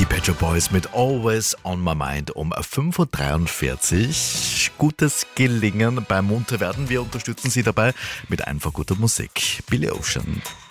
Die Pet Shop Boys mit Always on My Mind um 5.43 Uhr. Gutes Gelingen beim Munterwerden. Wir unterstützen Sie dabei mit einfach guter Musik. Billy Ocean.